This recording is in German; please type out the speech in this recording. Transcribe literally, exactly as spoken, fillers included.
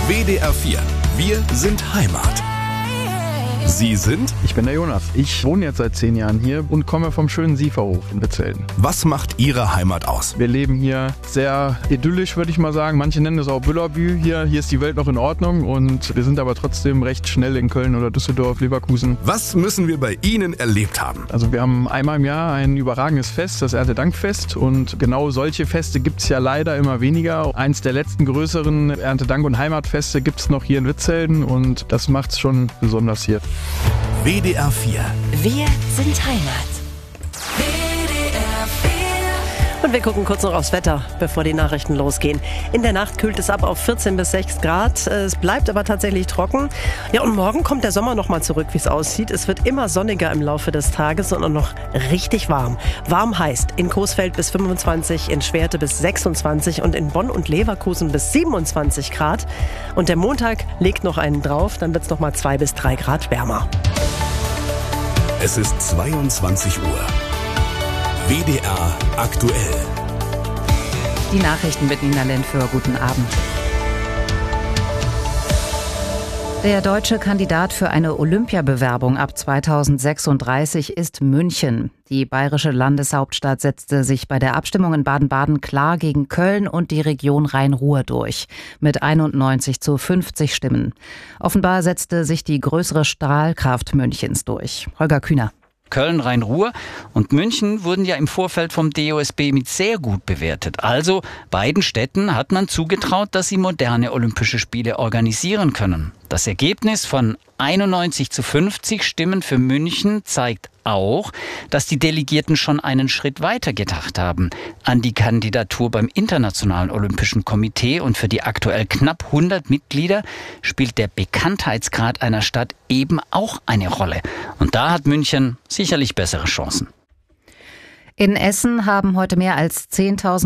W D R vier. Wir sind Heimat. Sie sind? Ich bin der Jonas. Ich wohne jetzt seit zehn Jahren hier und komme vom schönen Sieferhof in Witzhelden. Was macht Ihre Heimat aus? Wir leben hier sehr idyllisch, würde ich mal sagen. Manche nennen es auch Büllerbü. Hier, hier ist die Welt noch in Ordnung und wir sind aber trotzdem recht schnell in Köln oder Düsseldorf, Leverkusen. Was müssen wir bei Ihnen erlebt haben? Also wir haben einmal im Jahr ein überragendes Fest, das Erntedankfest. Und genau solche Feste gibt es ja leider immer weniger. Eins der letzten größeren Erntedank- und Heimatfeste gibt es noch hier in Witzhelden und das macht es schon besonders hier. W D R vier. Wir sind Heimat. W D R vier. Und wir gucken kurz noch aufs Wetter, bevor die Nachrichten losgehen. In der Nacht kühlt es ab auf vierzehn bis sechs Grad. Es bleibt aber tatsächlich trocken. Ja, und morgen kommt der Sommer noch mal zurück, wie es aussieht. Es wird immer sonniger im Laufe des Tages und auch noch richtig warm. Warm heißt in Coesfeld bis fünfundzwanzig, in Schwerte bis sechsundzwanzig und in Bonn und Leverkusen bis siebenundzwanzig Grad. Und der Montag legt noch einen drauf, dann wird es noch mal zwei bis drei Grad wärmer. Es ist zweiundzwanzig Uhr. W D R aktuell. Die Nachrichten mit Nina Lentföhr. Guten Abend. Der deutsche Kandidat für eine Olympiabewerbung ab zweitausendsechsunddreißig ist München. Die bayerische Landeshauptstadt setzte sich bei der Abstimmung in Baden-Baden klar gegen Köln und die Region Rhein-Ruhr durch. Mit einundneunzig zu fünfzig Stimmen. Offenbar setzte sich die größere Strahlkraft Münchens durch. Holger Kühner. Köln, Rhein-Ruhr und München wurden ja im Vorfeld vom D O S B mit sehr gut bewertet. Also beiden Städten hat man zugetraut, dass sie moderne Olympische Spiele organisieren können. Das Ergebnis von einundneunzig zu fünfzig Stimmen für München zeigt auch, dass die Delegierten schon einen Schritt weiter gedacht haben an die Kandidatur beim Internationalen Olympischen Komitee. Und für die aktuell knapp hundert Mitglieder spielt der Bekanntheitsgrad einer Stadt eben auch eine Rolle. Und da hat München sicherlich bessere Chancen. In Essen haben heute mehr als zehntausend